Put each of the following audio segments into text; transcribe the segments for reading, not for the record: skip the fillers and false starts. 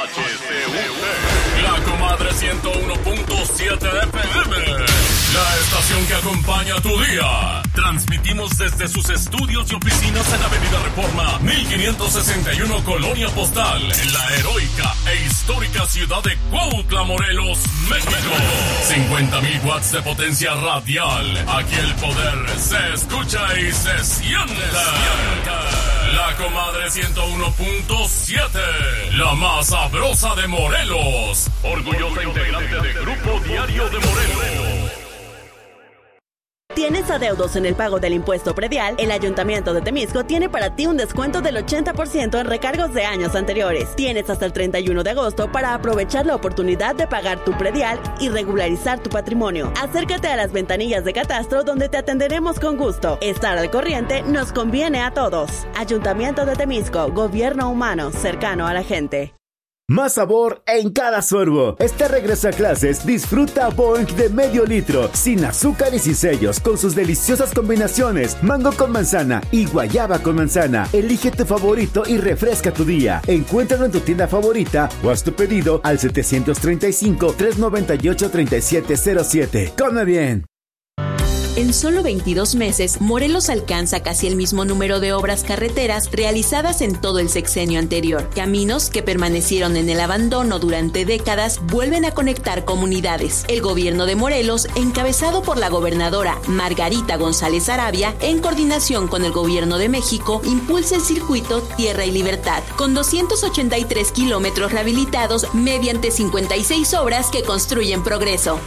HCUT, La Comadre 101.7 FM, la estación que acompaña tu día. Transmitimos desde sus estudios y oficinas en Avenida Reforma 1561, Colonia Postal, en la heroica e histórica ciudad de Cuautla, Morelos, México. 50,000 watts de potencia radial. Aquí el poder se escucha y se siente. La Comadre 101.7, la más sabrosa de Morelos. Orgullosa integrante de Grupo Diario de Morelos. ¿Tienes adeudos en el pago del impuesto predial? El Ayuntamiento de Temisco tiene para ti un descuento del 80% en recargos de años anteriores. Tienes hasta el 31 de agosto para aprovechar la oportunidad de pagar tu predial y regularizar tu patrimonio. Acércate a las ventanillas de catastro donde te atenderemos con gusto. Estar al corriente nos conviene a todos. Ayuntamiento de Temisco, gobierno humano, cercano a la gente. Más sabor en cada sorbo. Este regreso a clases, disfruta Boing de medio litro, sin azúcar y sin sellos, con sus deliciosas combinaciones, mango con manzana y guayaba con manzana. Elige tu favorito y refresca tu día. Encuéntralo en tu tienda favorita o haz tu pedido al 735-398-3707. ¡Come bien! En solo 22 meses, Morelos alcanza casi el mismo número de obras carreteras realizadas en todo el sexenio anterior. Caminos que permanecieron en el abandono durante décadas vuelven a conectar comunidades. El gobierno de Morelos, encabezado por la gobernadora Margarita González Arabia, en coordinación con el gobierno de México, impulsa el circuito Tierra y Libertad, con 283 kilómetros rehabilitados mediante 56 obras que construyen progreso.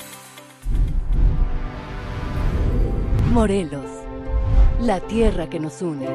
Morelos, la tierra que nos une.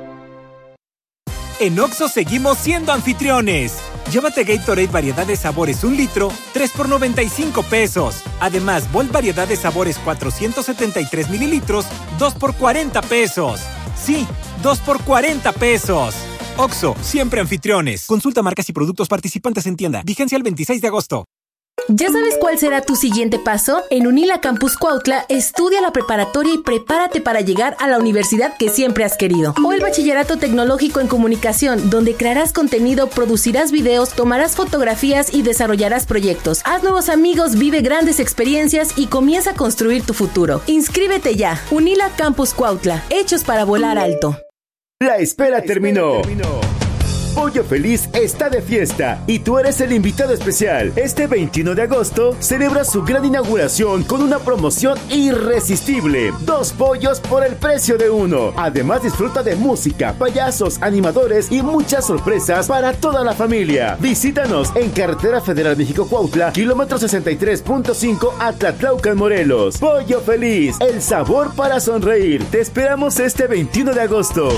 En Oxxo seguimos siendo anfitriones. Llévate Gatorade variedad de sabores 1 litro, 3 por 95 pesos. Además, Volt variedad de sabores 473 mililitros, 2 por 40 pesos. Sí, 2 por 40 pesos. Oxxo, siempre anfitriones. Consulta marcas y productos participantes en tienda. Vigencia el 26 de agosto. ¿Ya sabes cuál será tu siguiente paso? En Unila Campus Cuautla, estudia la preparatoria y prepárate para llegar a la universidad que siempre has querido. O el bachillerato tecnológico en comunicación, donde crearás contenido, producirás videos, tomarás fotografías y desarrollarás proyectos. Haz nuevos amigos, vive grandes experiencias y comienza a construir tu futuro. Inscríbete ya. Unila Campus Cuautla, hechos para volar alto. La espera terminó. Pollo Feliz está de fiesta y tú eres el invitado especial. Este 21 de agosto celebra su gran inauguración con una promoción irresistible. 2 pollos por el precio de 1. Además disfruta de música, payasos, animadores y muchas sorpresas para toda la familia. Visítanos en Carretera Federal México-Cuautla, kilómetro 63.5 a Tlatlaucan, Morelos. Pollo Feliz, el sabor para sonreír. Te esperamos este 21 de agosto.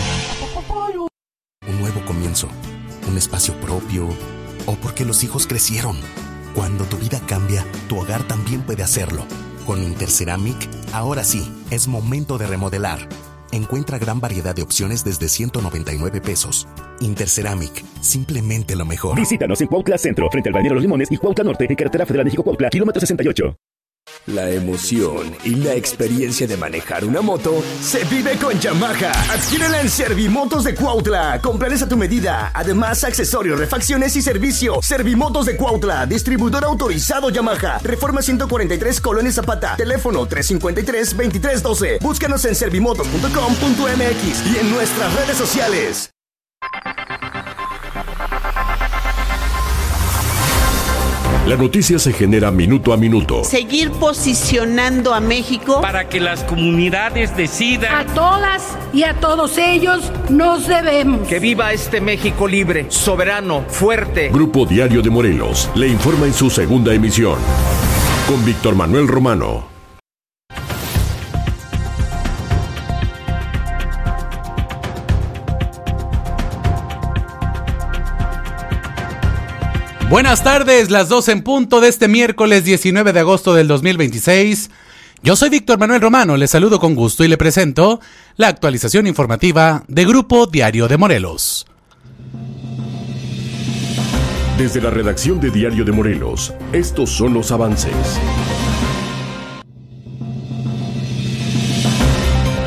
Un nuevo comienzo, un espacio propio, o porque los hijos crecieron. Cuando tu vida cambia, tu hogar también puede hacerlo. Con Interceramic, ahora sí, es momento de remodelar. Encuentra gran variedad de opciones desde 199 pesos. Interceramic, simplemente lo mejor. Visítanos en Cuautla Centro, frente al Balneario Los Limones, y Cuautla Norte, en Carretera Federal México-Cuautla, kilómetro 68. La emoción y la experiencia de manejar una moto se vive con Yamaha. Adquiérela en Servimotos de Cuautla. Cómprales a tu medida. Además, accesorios, refacciones y servicio. Servimotos de Cuautla, distribuidor autorizado Yamaha. Reforma 143, Colonia Zapata. Teléfono 353-2312. Búscanos en servimotos.com.mx y en nuestras redes sociales. La noticia se genera minuto a minuto. Seguir posicionando a México para que las comunidades decidan. A todas y a todos ellos nos debemos. Que viva este México libre, soberano, fuerte. Grupo Diario de Morelos le informa en su segunda emisión. Con Víctor Manuel Romano. Buenas tardes, las 2 en punto de este miércoles 19 de agosto del 2026. Yo soy Víctor Manuel Romano, le saludo con gusto y le presento la actualización informativa de Grupo Diario de Morelos. Desde la redacción de Diario de Morelos, estos son los avances.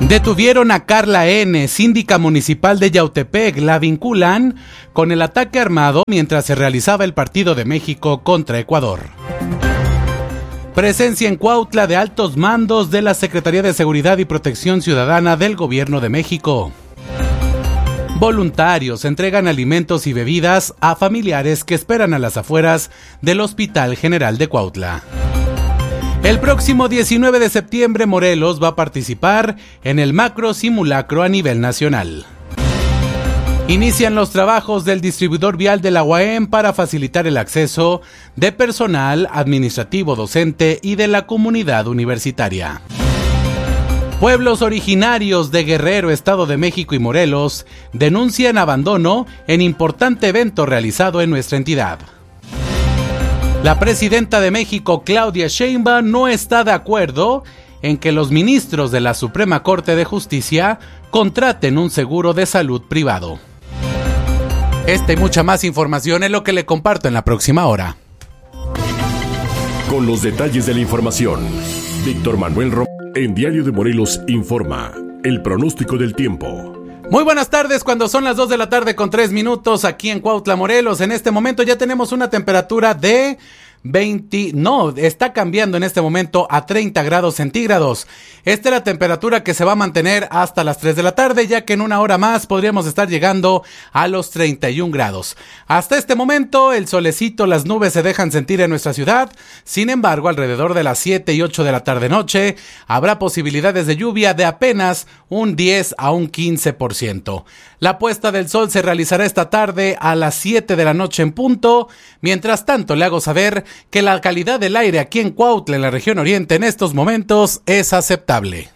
Detuvieron a Carla N., síndica municipal de Yautepec. La vinculan con el ataque armado mientras se realizaba el partido de México contra Ecuador. Presencia en Cuautla de altos mandos de la Secretaría de Seguridad y Protección Ciudadana del Gobierno de México. Voluntarios entregan alimentos y bebidas a familiares que esperan a las afueras del Hospital General de Cuautla. El próximo 19 de septiembre Morelos va a participar en el macro simulacro a nivel nacional. Inician los trabajos del distribuidor vial de la UAM para facilitar el acceso de personal administrativo docente y de la comunidad universitaria. Pueblos originarios de Guerrero, Estado de México y Morelos denuncian abandono en importante evento realizado en nuestra entidad. La presidenta de México, Claudia Sheinbaum, no está de acuerdo en que los ministros de la Suprema Corte de Justicia contraten un seguro de salud privado. Esta y mucha más información es lo que le comparto en la próxima hora. Con los detalles de la información, Víctor Manuel Román en Diario de Morelos informa el pronóstico del tiempo. Muy buenas tardes, cuando son las 2 de la tarde con 3 minutos aquí en Cuautla, Morelos. En este momento ya tenemos una temperatura de está cambiando en este momento a 30 grados centígrados. Esta es la temperatura que se va a mantener hasta las 3 de la tarde, ya que en una hora más podríamos estar llegando a los 31 grados. Hasta este momento el solecito, las nubes se dejan sentir en nuestra ciudad. Sin embargo, alrededor de las 7 y 8 de la tarde noche habrá posibilidades de lluvia de apenas un 10 a un 15%. La puesta del sol se realizará esta tarde a las 7 de la noche en punto. Mientras tanto, le hago saber que la calidad del aire aquí en Cuautla, en la región oriente, en estos momentos es aceptable.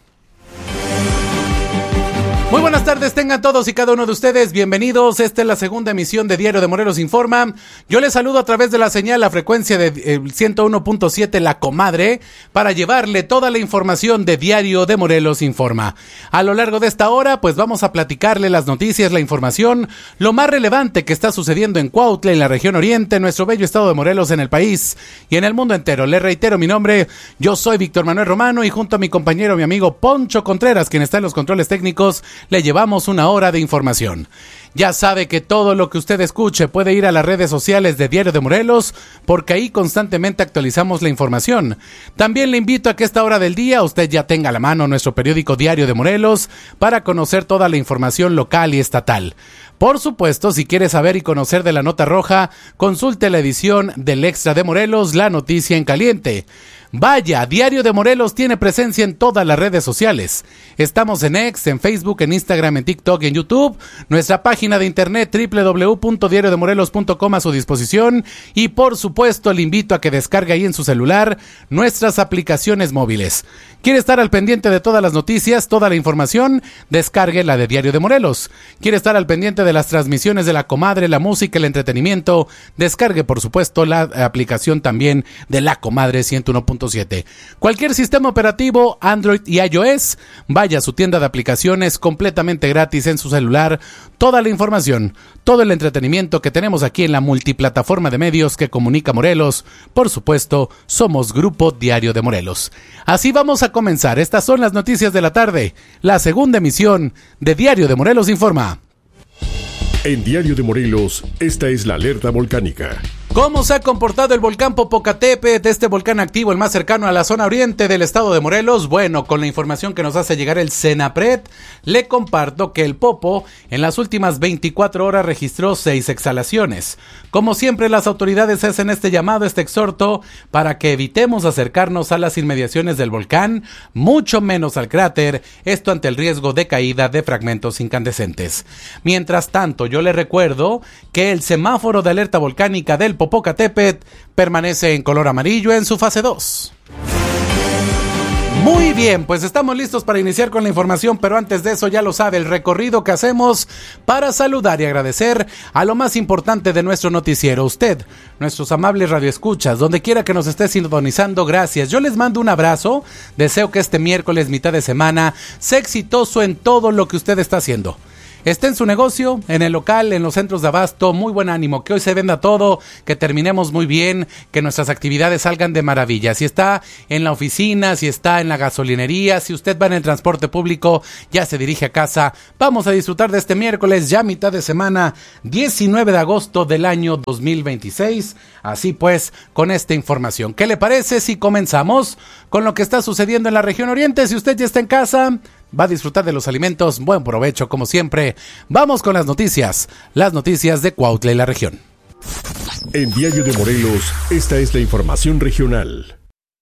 Muy buenas tardes, tengan todos y cada uno de ustedes bienvenidos. Esta es la segunda emisión de Diario de Morelos Informa. Yo les saludo a través de la señal, la frecuencia de 101.7 La Comadre, para llevarle toda la información de Diario de Morelos Informa. A lo largo de esta hora, pues vamos a platicarle las noticias, la información, lo más relevante que está sucediendo en Cuautla, en la región oriente, en nuestro bello estado de Morelos, en el país y en el mundo entero. Les reitero mi nombre, yo soy Víctor Manuel Romano y junto a mi compañero, mi amigo Poncho Contreras, quien está en los controles técnicos, le llevamos una hora de información. Ya sabe que todo lo que usted escuche puede ir a las redes sociales de Diario de Morelos, porque ahí constantemente actualizamos la información. También le invito a que a esta hora del día usted ya tenga a la mano nuestro periódico Diario de Morelos para conocer toda la información local y estatal. Por supuesto, si quiere saber y conocer de la nota roja, consulte la edición del Extra de Morelos, La Noticia en Caliente. Vaya, Diario de Morelos tiene presencia en todas las redes sociales. Estamos en X, en Facebook, en Instagram, en TikTok y en YouTube. Nuestra página de internet www.diariodemorelos.com a su disposición. Y por supuesto, le invito a que descargue ahí en su celular nuestras aplicaciones móviles. ¿Quiere estar al pendiente de todas las noticias, toda la información? Descargue la de Diario de Morelos. ¿Quiere estar al pendiente de las transmisiones de La Comadre, la música, el entretenimiento? Descargue, por supuesto, la aplicación también de La Comadre 101.7. Cualquier sistema operativo, Android y iOS, vaya a su tienda de aplicaciones completamente gratis en su celular. Toda la información, todo el entretenimiento que tenemos aquí en la multiplataforma de medios que comunica Morelos. Por supuesto, somos Grupo Diario de Morelos. Así vamos a comenzar. Estas son las noticias de la tarde, la segunda emisión de Diario de Morelos Informa. En Diario de Morelos, esta es la alerta volcánica. ¿Cómo se ha comportado el volcán Popocatépetl, este volcán activo, el más cercano a la zona oriente del estado de Morelos? Bueno, con la información que nos hace llegar el CENAPRED, le comparto que el Popo en las últimas 24 horas registró 6 exhalaciones. Como siempre, las autoridades hacen este llamado, este exhorto, para que evitemos acercarnos a las inmediaciones del volcán, mucho menos al cráter, esto ante el riesgo de caída de fragmentos incandescentes. Mientras tanto, yo le recuerdo que el semáforo de alerta volcánica del Popocatépetl permanece en color amarillo en su fase 2. Muy bien, pues estamos listos para iniciar con la información, pero antes de eso ya lo sabe, el recorrido que hacemos para saludar y agradecer a lo más importante de nuestro noticiero, usted, nuestros amables radioescuchas, donde quiera que nos esté sintonizando, gracias. Yo les mando un abrazo, deseo que este miércoles, mitad de semana, sea exitoso en todo lo que usted está haciendo. esté en su negocio, en el local, en los centros de abasto, muy buen ánimo, que hoy se venda todo, que terminemos muy bien, que nuestras actividades salgan de maravilla. Si está en la oficina, si está en la gasolinería, si usted va en el transporte público, ya se dirige a casa, vamos a disfrutar de este miércoles, ya mitad de semana, 19 de agosto del año 2026. Así pues, con esta información, ¿qué le parece si comenzamos con lo que está sucediendo en la región oriente? Si usted ya está en casa, va a disfrutar de los alimentos, buen provecho como siempre. Vamos con las noticias de Cuautla y la región. En Diario de Morelos, esta es la información regional.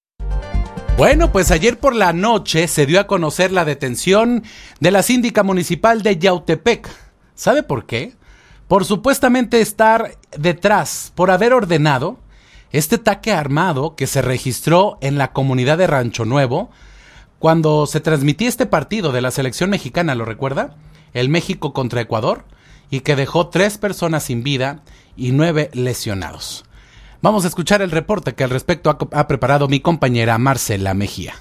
Bueno, pues ayer por la noche se dio a conocer la detención de la síndica municipal de Yautepec. ¿Sabe por qué? Por supuestamente estar detrás, por haber ordenado este ataque armado que se registró en la comunidad de Rancho Nuevo, cuando se transmitía este partido de la selección mexicana, ¿lo recuerda? El México contra Ecuador, y que dejó 3 personas sin vida y 9 lesionados. Vamos a escuchar el reporte que al respecto ha preparado mi compañera Marcela Mejía.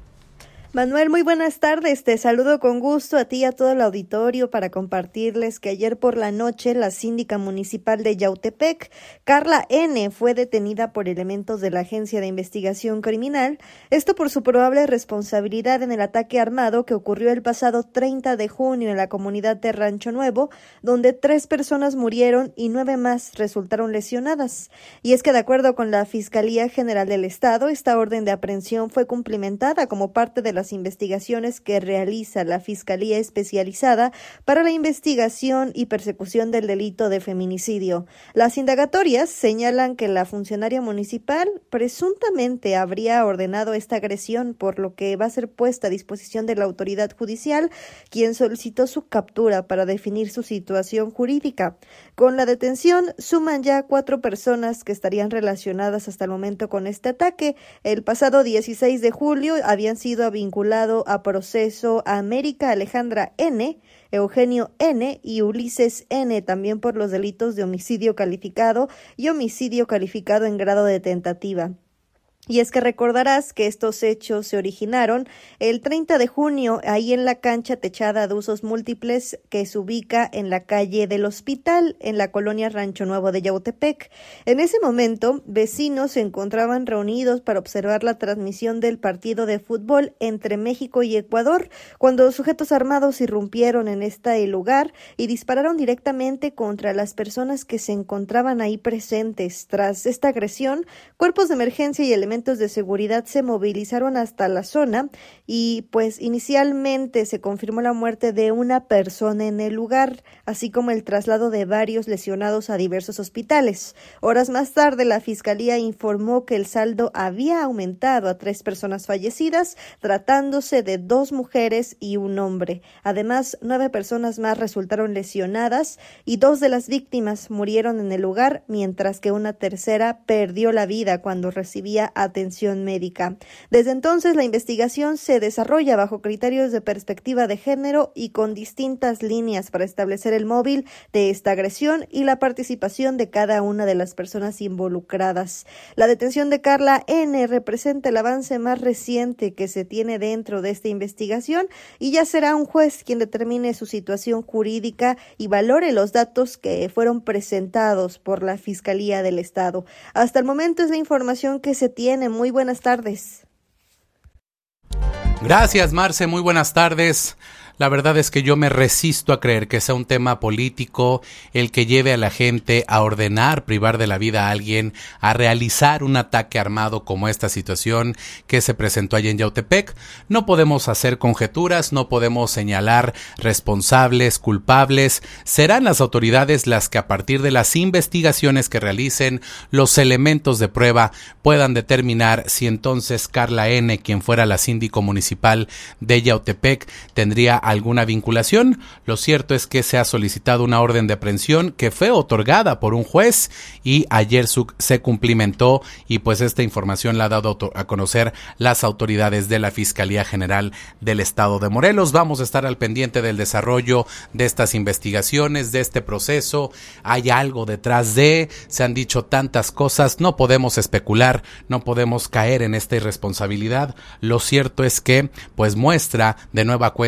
Manuel, muy buenas tardes. Te saludo con gusto a ti y a todo el auditorio para compartirles que ayer por la noche la síndica municipal de Yautepec, Carla N., fue detenida por elementos de la Agencia de Investigación Criminal, esto por su probable responsabilidad en el ataque armado que ocurrió el pasado 30 de junio en la comunidad de Rancho Nuevo, donde 3 personas murieron y 9 más resultaron lesionadas. Y es que de acuerdo con la Fiscalía General del Estado, esta orden de aprehensión fue cumplimentada como parte de las investigaciones que realiza la Fiscalía Especializada para la Investigación y Persecución del Delito de Feminicidio. Las indagatorias señalan que la funcionaria municipal presuntamente habría ordenado esta agresión, por lo que va a ser puesta a disposición de la autoridad judicial, quien solicitó su captura para definir su situación jurídica. Con la detención suman ya 4 personas que estarían relacionadas hasta el momento con este ataque. El pasado 16 de julio habían sido vinculado a proceso a América Alejandra N., Eugenio N. y Ulises N., también por los delitos de homicidio calificado y homicidio calificado en grado de tentativa. Y es que recordarás que estos hechos se originaron el 30 de junio ahí en la cancha techada de usos múltiples que se ubica en la calle del Hospital, en la colonia Rancho Nuevo de Yautepec. En ese momento, vecinos se encontraban reunidos para observar la transmisión del partido de fútbol entre México y Ecuador, cuando sujetos armados irrumpieron en este lugar y dispararon directamente contra las personas que se encontraban ahí presentes. Tras esta agresión, cuerpos de emergencia y elementos de seguridad se movilizaron hasta la zona y pues inicialmente se confirmó la muerte de una persona en el lugar, así como el traslado de varios lesionados a diversos hospitales. Horas más tarde la Fiscalía informó que el saldo había aumentado a 3 personas fallecidas, tratándose de 2 mujeres y un hombre. Además, 9 personas más resultaron lesionadas y 2 de las víctimas murieron en el lugar, mientras que una tercera perdió la vida cuando recibía atención médica. Desde entonces, la investigación se desarrolla bajo criterios de perspectiva de género y con distintas líneas para establecer el móvil de esta agresión y la participación de cada una de las personas involucradas. La detención de Carla N. representa el avance más reciente que se tiene dentro de esta investigación y ya será un juez quien determine su situación jurídica y valore los datos que fueron presentados por la Fiscalía del Estado. Hasta el momento es la información que se tiene. Muy buenas tardes. Gracias, Marce, muy buenas tardes. La verdad es que yo me resisto a creer que sea un tema político el que lleve a la gente a ordenar privar de la vida a alguien, a realizar un ataque armado como esta situación que se presentó allí en Yautepec. No podemos hacer conjeturas, no podemos señalar responsables, culpables. Serán las autoridades las que a partir de las investigaciones que realicen, los elementos de prueba puedan determinar si entonces Carla N., quien fuera la síndico municipal de Yautepec, tendría alguna vinculación. Lo cierto es que se ha solicitado una orden de aprehensión que fue otorgada por un juez y ayer se cumplimentó y pues esta información la ha dado a conocer las autoridades de la Fiscalía General del Estado de Morelos. Vamos a estar al pendiente del desarrollo de estas investigaciones, de este proceso. Hay algo detrás se han dicho tantas cosas, no podemos especular, no podemos caer en esta irresponsabilidad. Lo cierto es que pues muestra de nueva cuenta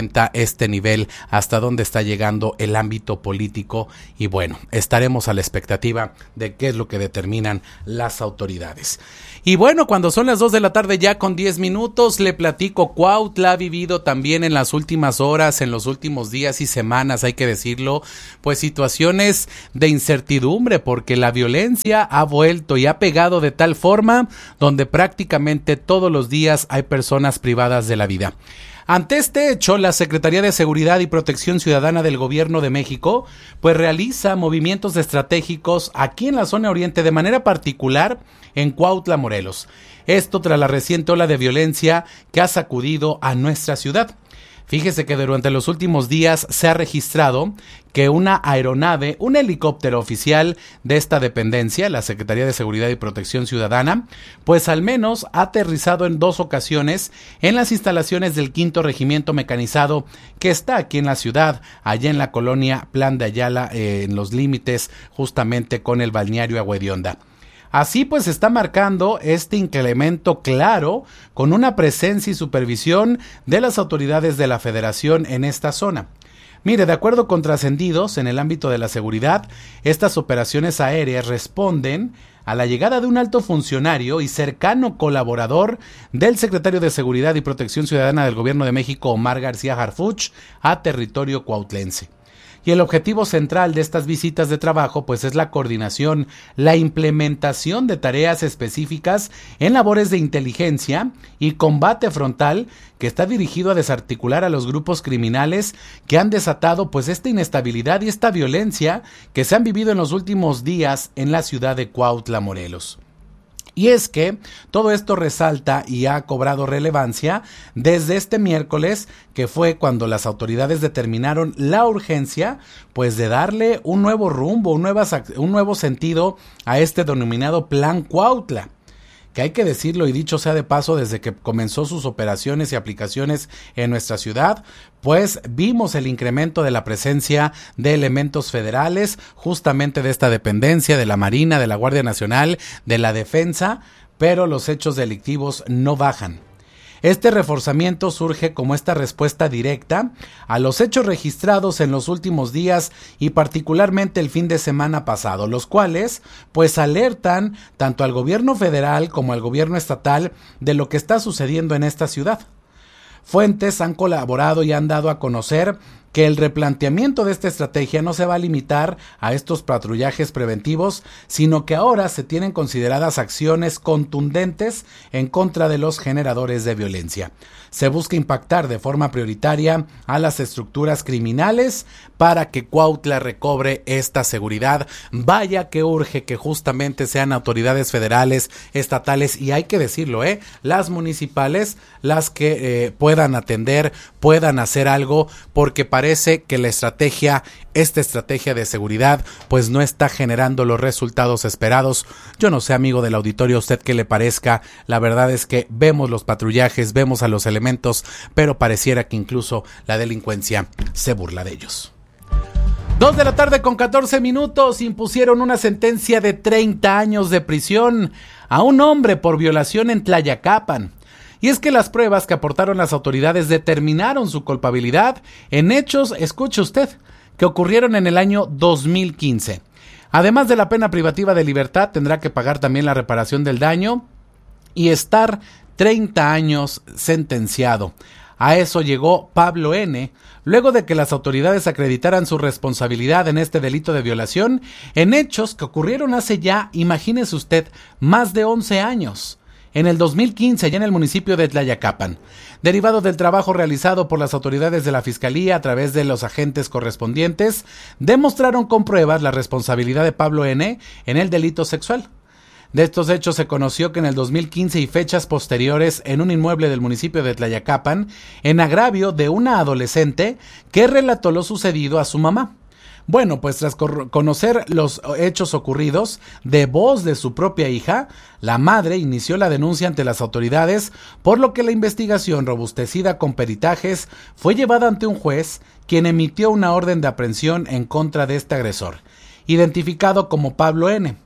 este nivel, hasta dónde está llegando el ámbito político, y bueno, estaremos a la expectativa de qué es lo que determinan las autoridades. Y bueno, cuando son las 2 de la tarde ya con 10 minutos, le platico, Cuautla ha vivido también en las últimas horas, en los últimos días y semanas, hay que decirlo, pues situaciones de incertidumbre, porque la violencia ha vuelto y ha pegado de tal forma donde prácticamente todos los días hay personas privadas de la vida. Ante este hecho, la Secretaría de Seguridad y Protección Ciudadana del Gobierno de México, pues realiza movimientos estratégicos aquí en la zona oriente, de manera particular en Cuautla, Morelos. Esto tras la reciente ola de violencia que ha sacudido a nuestra ciudad. Fíjese que durante los últimos días se ha registrado que una aeronave, un helicóptero oficial de esta dependencia, la Secretaría de Seguridad y Protección Ciudadana, pues al menos ha aterrizado en 2 ocasiones en las instalaciones del 5º Regimiento Mecanizado que está aquí en la ciudad, allá en la colonia Plan de Ayala, en los límites justamente con el balneario Agua Hedionda. Así pues se está marcando este incremento claro con una presencia y supervisión de las autoridades de la Federación en esta zona. Mire, de acuerdo con trascendidos en el ámbito de la seguridad, estas operaciones aéreas responden a la llegada de un alto funcionario y cercano colaborador del secretario de Seguridad y Protección Ciudadana del Gobierno de México, Omar García Harfuch, a territorio cuautlense. Y el objetivo central de estas visitas de trabajo pues es la coordinación, la implementación de tareas específicas en labores de inteligencia y combate frontal que está dirigido a desarticular a los grupos criminales que han desatado pues esta inestabilidad y esta violencia que se han vivido en los últimos días en la ciudad de Cuautla, Morelos. Y es que todo esto resalta y ha cobrado relevancia desde este miércoles, que fue cuando las autoridades determinaron la urgencia, pues de darle un nuevo rumbo, un nuevo sentido a este denominado Plan Cuautla. Que hay que decirlo, y dicho sea de paso, desde que comenzó sus operaciones y aplicaciones en nuestra ciudad, pues vimos el incremento de la presencia de elementos federales, justamente de esta dependencia, de la Marina, de la Guardia Nacional, de la Defensa, pero los hechos delictivos no bajan. Este reforzamiento surge como esta respuesta directa a los hechos registrados en los últimos días y particularmente el fin de semana pasado, los cuales pues alertan tanto al gobierno federal como al gobierno estatal de lo que está sucediendo en esta ciudad. Fuentes han colaborado y han dado a conocer que el replanteamiento de esta estrategia no se va a limitar a estos patrullajes preventivos, sino que ahora se tienen consideradas acciones contundentes en contra de los generadores de violencia. Se busca impactar de forma prioritaria a las estructuras criminales para que Cuautla recobre esta seguridad. Vaya que urge que justamente sean autoridades federales, estatales y hay que decirlo, las municipales, las que puedan atender, puedan hacer algo, porque parece que esta estrategia de seguridad pues no está generando los resultados esperados. Yo no sé, amigo del auditorio, a usted qué le parezca. La verdad es que vemos los patrullajes, vemos a los elementos, pero pareciera que incluso la delincuencia se burla de ellos. 2 de la tarde con 14 minutos, impusieron una sentencia de 30 años de prisión a un hombre por violación en Tlayacapan. Y es que las pruebas que aportaron las autoridades determinaron su culpabilidad en hechos, escuche usted, que ocurrieron en el año 2015. Además de la pena privativa de libertad, tendrá que pagar también la reparación del daño y estar 30 años sentenciado. A eso llegó Pablo N., luego de que las autoridades acreditaran su responsabilidad en este delito de violación en hechos que ocurrieron hace ya, imagínese usted, más de 11 años. En el 2015, allá en el municipio de Tlayacapan, derivado del trabajo realizado por las autoridades de la Fiscalía a través de los agentes correspondientes, demostraron con pruebas la responsabilidad de Pablo N. en el delito sexual. De estos hechos se conoció que en el 2015 y fechas posteriores, en un inmueble del municipio de Tlayacapan, en agravio de una adolescente que relató lo sucedido a su mamá. Bueno, pues tras conocer los hechos ocurridos de voz de su propia hija, la madre inició la denuncia ante las autoridades, por lo que la investigación, robustecida con peritajes, fue llevada ante un juez, quien emitió una orden de aprehensión en contra de este agresor, identificado como Pablo N.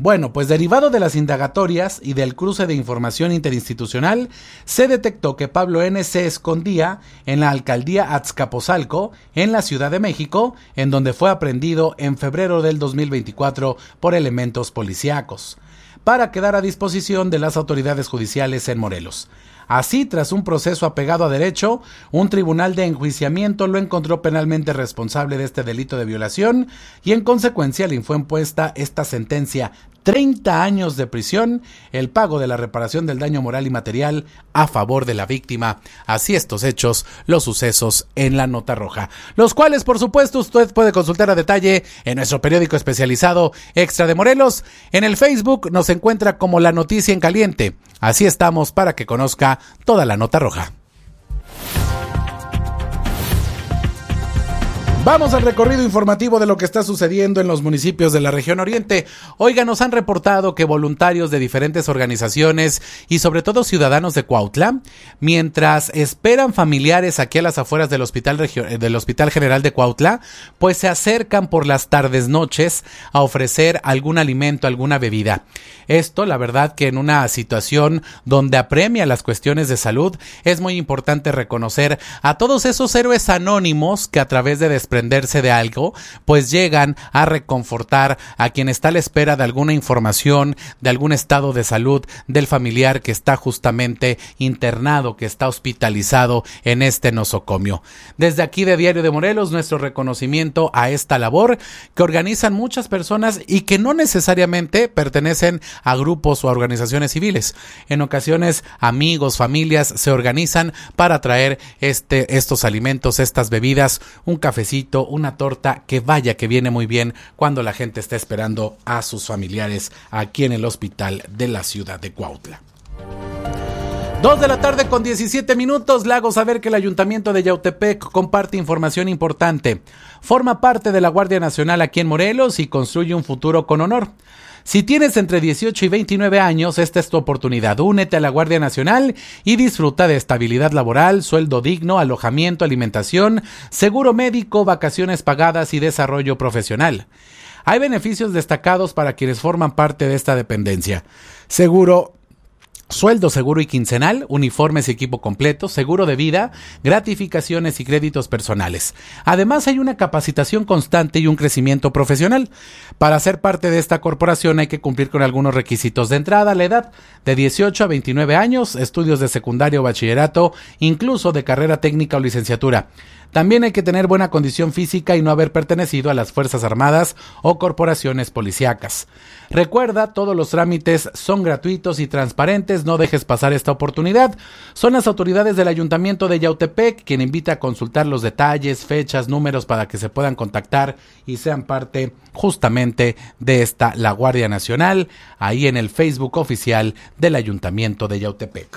Bueno, pues derivado de las indagatorias y del cruce de información interinstitucional, se detectó que Pablo N. se escondía en la alcaldía Azcapotzalco, en la Ciudad de México, en donde fue aprehendido en febrero del 2024 por elementos policíacos, para quedar a disposición de las autoridades judiciales en Morelos. Así, tras un proceso apegado a derecho, un tribunal de enjuiciamiento lo encontró penalmente responsable de este delito de violación y en consecuencia le fue impuesta esta sentencia: 30 años de prisión, el pago de la reparación del daño moral y material a favor de la víctima. Así estos hechos, los sucesos en la Nota Roja, los cuales por supuesto usted puede consultar a detalle en nuestro periódico especializado Extra de Morelos. En el Facebook nos encuentra como La Noticia en Caliente. Así estamos para que conozca toda la Nota Roja. Vamos al recorrido informativo de lo que está sucediendo en los municipios de la región oriente. Oiga, nos han reportado que voluntarios de diferentes organizaciones y sobre todo ciudadanos de Cuautla, mientras esperan familiares aquí a las afueras del Hospital General de Cuautla, pues se acercan por las tardes noches a ofrecer algún alimento, alguna bebida. Esto, la verdad que en una situación donde apremia las cuestiones de salud, es muy importante reconocer a todos esos héroes anónimos que a través de desprenderse de algo, pues llegan a reconfortar a quien está a la espera de alguna información, de algún estado de salud del familiar que está justamente internado, que está hospitalizado en este nosocomio. Desde aquí de Diario de Morelos, nuestro reconocimiento a esta labor que organizan muchas personas y que no necesariamente pertenecen a grupos o a organizaciones civiles. En ocasiones, amigos, familias se organizan para traer estos alimentos, estas bebidas, un cafecito, una torta, que vaya que viene muy bien cuando la gente está esperando a sus familiares aquí en el hospital de la ciudad de Cuautla. 2:17 p.m. Le hago saber que el Ayuntamiento de Yautepec comparte información importante. Forma parte de la Guardia Nacional aquí en Morelos y construye un futuro con honor. Si tienes entre 18 y 29 años, esta es tu oportunidad. Únete a la Guardia Nacional y disfruta de estabilidad laboral, sueldo digno, alojamiento, alimentación, seguro médico, vacaciones pagadas y desarrollo profesional. Hay beneficios destacados para quienes forman parte de esta dependencia. Sueldo seguro y quincenal, uniformes y equipo completo, seguro de vida, gratificaciones y créditos personales. Además, hay una capacitación constante y un crecimiento profesional. Para ser parte de esta corporación hay que cumplir con algunos requisitos de entrada: la edad de 18 a 29 años, estudios de secundaria o bachillerato, incluso de carrera técnica o licenciatura. También hay que tener buena condición física y no haber pertenecido a las Fuerzas Armadas o corporaciones policíacas. Recuerda, todos los trámites son gratuitos y transparentes, no dejes pasar esta oportunidad. Son las autoridades del Ayuntamiento de Yautepec quien invita a consultar los detalles, fechas, números para que se puedan contactar y sean parte justamente de la Guardia Nacional, ahí en el Facebook oficial del Ayuntamiento de Yautepec.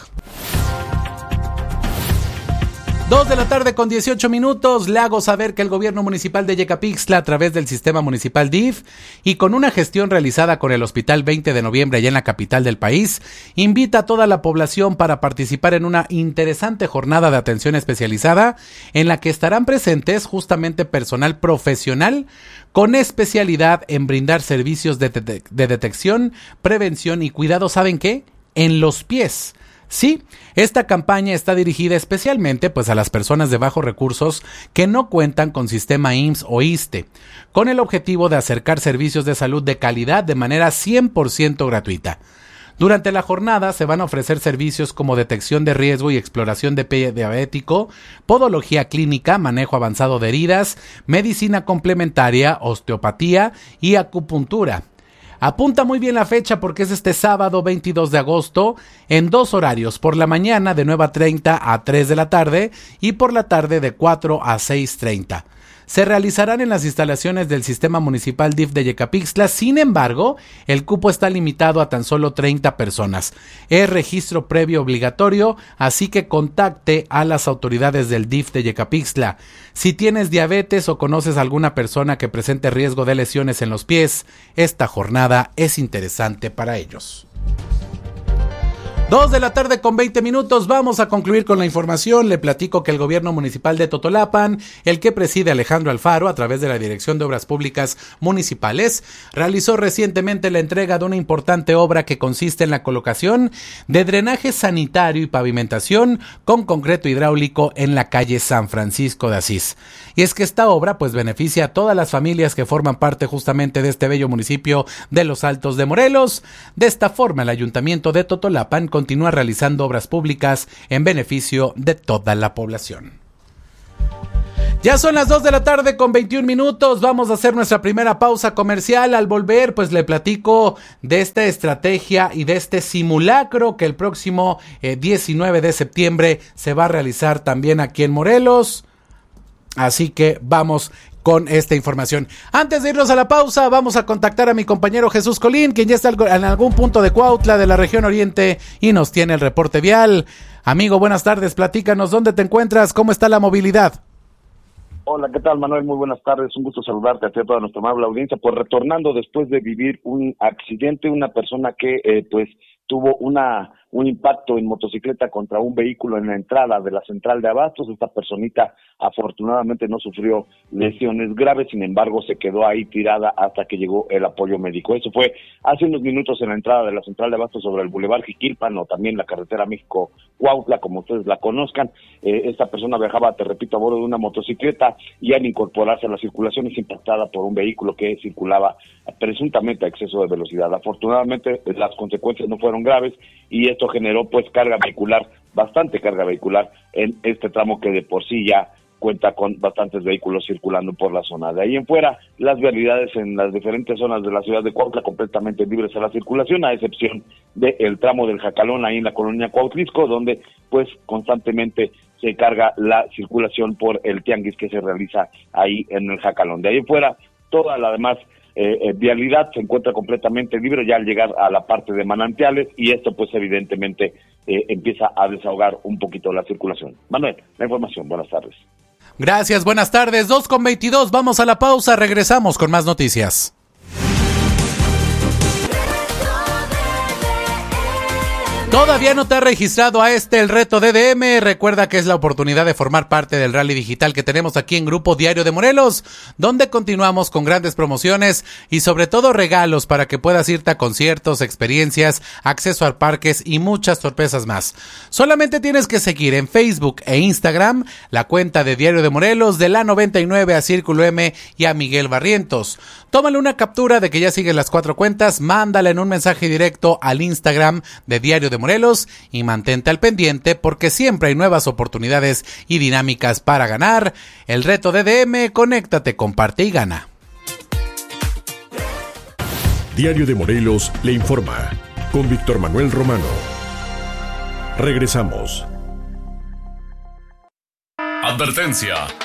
2:18 p.m. Le hago saber que el gobierno municipal de Yecapixtla, a través del sistema municipal DIF y con una gestión realizada con el Hospital 20 de Noviembre allá en la capital del país, invita a toda la población para participar en una interesante jornada de atención especializada en la que estarán presentes justamente personal profesional con especialidad en brindar servicios de detección, prevención y cuidado. ¿Saben qué? En los pies. Sí, esta campaña está dirigida especialmente a las personas de bajos recursos que no cuentan con sistema IMSS o ISSSTE, con el objetivo de acercar servicios de salud de calidad de manera 100% gratuita. Durante la jornada se van a ofrecer servicios como detección de riesgo y exploración de pie diabético, podología clínica, manejo avanzado de heridas, medicina complementaria, osteopatía y acupuntura. Apunta muy bien la fecha porque es este sábado 22 de agosto en 2 horarios, por la mañana de 9:30 a 3 de la tarde y por la tarde de 4 a 6:30. Se realizarán en las instalaciones del Sistema Municipal DIF de Yecapixtla. Sin embargo, el cupo está limitado a tan solo 30 personas. Es registro previo obligatorio, así que contacte a las autoridades del DIF de Yecapixtla. Si tienes diabetes o conoces a alguna persona que presente riesgo de lesiones en los pies, esta jornada es interesante para ellos. 2 de la tarde con 20 minutos, vamos a concluir con la información. Le platico que el gobierno municipal de Totolapan, el que preside Alejandro Alfaro a través de la Dirección de Obras Públicas Municipales, realizó recientemente la entrega de una importante obra que consiste en la colocación de drenaje sanitario y pavimentación con concreto hidráulico en la calle San Francisco de Asís. Y es que esta obra pues beneficia a todas las familias que forman parte justamente de este bello municipio de Los Altos de Morelos. De esta forma, el Ayuntamiento de Totolapan continúa realizando obras públicas en beneficio de toda la población. Ya son las 2 de la tarde con 21 minutos, vamos a hacer nuestra primera pausa comercial. Al volver, pues le platico de esta estrategia y de este simulacro que el próximo 19 de septiembre se va a realizar también aquí en Morelos. Así que vamos con esta información. Antes de irnos a la pausa, vamos a contactar a mi compañero Jesús Colín, quien ya está en algún punto de Cuautla, de la región oriente, y nos tiene el reporte vial. Amigo, buenas tardes, platícanos, ¿dónde te encuentras? ¿Cómo está la movilidad? Hola, ¿qué tal, Manuel? Muy buenas tardes, un gusto saludarte a ti, a toda nuestra amable audiencia. Pues retornando después de vivir un accidente, una persona que pues tuvo un impacto en motocicleta contra un vehículo en la entrada de la central de abastos. Esta personita afortunadamente no sufrió lesiones graves, sin embargo se quedó ahí tirada hasta que llegó el apoyo médico. Eso fue hace unos minutos en la entrada de la central de abastos sobre el Boulevard Jiquilpan, o también la carretera México-Cuautla, como ustedes la conozcan. Esta persona viajaba, te repito, a bordo de una motocicleta, y al incorporarse a la circulación es impactada por un vehículo que circulaba presuntamente a exceso de velocidad. Afortunadamente las consecuencias no fueron graves, y esto generó pues bastante carga vehicular en este tramo que de por sí ya cuenta con bastantes vehículos circulando por la zona. De ahí en fuera, las vialidades en las diferentes zonas de la ciudad de Cuautla completamente libres a la circulación, a excepción del tramo del Jacalón, ahí en la colonia Cuautlisco, donde pues constantemente se carga la circulación por el tianguis que se realiza ahí en el Jacalón. De ahí en fuera, toda la demás vialidad se encuentra completamente libre ya al llegar a la parte de Manantiales, y esto pues evidentemente empieza a desahogar un poquito la circulación. Manuel, la información, buenas tardes. Gracias, buenas tardes, 2:22, vamos a la pausa, regresamos con más noticias. ¿Todavía no te has registrado a el reto DDM? Recuerda que es la oportunidad de formar parte del rally digital que tenemos aquí en Grupo Diario de Morelos, donde continuamos con grandes promociones y sobre todo regalos para que puedas irte a conciertos, experiencias, acceso a parques y muchas sorpresas más. Solamente tienes que seguir en Facebook e Instagram la cuenta de Diario de Morelos, de la 99 a Círculo M y a Miguel Barrientos. Tómale una captura de que ya sigues las 4 cuentas, mándala en un mensaje directo al Instagram de Diario de Morelos y mantente al pendiente porque siempre hay nuevas oportunidades y dinámicas para ganar. El reto DDM, conéctate, comparte y gana. Diario de Morelos le informa con Víctor Manuel Romano. Regresamos. Advertencia.